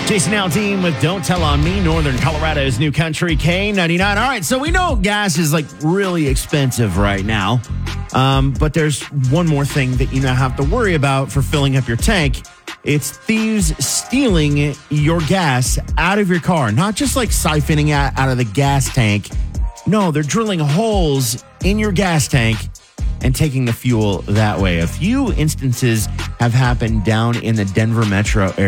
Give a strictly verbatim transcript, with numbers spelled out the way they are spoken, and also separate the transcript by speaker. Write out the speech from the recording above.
Speaker 1: Jason Aldean with Don't Tell On Me, Northern Colorado's new country, K ninety-nine. All right, so we know gas is like really expensive right now, um, but there's one more thing that you now have to worry about for filling up your tank. It's thieves stealing your gas out of your car, not just like siphoning out, out of the gas tank. No, they're drilling holes in your gas tank and taking the fuel that way. A few instances have happened down in the Denver metro area.